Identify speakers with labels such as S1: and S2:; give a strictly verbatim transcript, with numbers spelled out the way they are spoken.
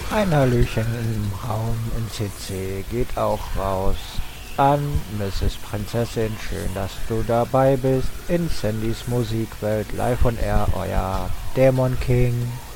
S1: Ein Hallöchen im Raum im C C geht auch raus an Misses Prinzessin. Schön, dass du dabei bist in Sandys Musikwelt. Live on Air, euer Dämon King.